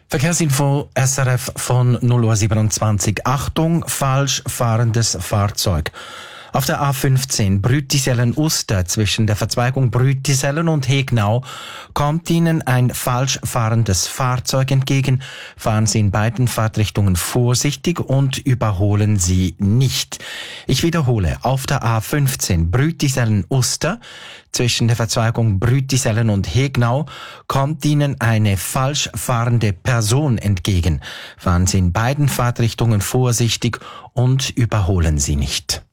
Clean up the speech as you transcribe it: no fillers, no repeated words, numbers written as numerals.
Verkehrsinfo SRF von 0:27 Uhr. Achtung, falsch fahrendes Fahrzeug. Auf der A15 Brütisellen-Uster zwischen der Verzweigung Brütisellen und Hegnau kommt Ihnen ein falsch fahrendes Fahrzeug entgegen. Fahren Sie in beiden Fahrtrichtungen vorsichtig und überholen Sie nicht. Ich wiederhole, auf der A15 Brütisellen-Uster zwischen der Verzweigung Brütisellen und Hegnau kommt Ihnen eine falsch fahrende Person entgegen. Fahren Sie in beiden Fahrtrichtungen vorsichtig und überholen Sie nicht.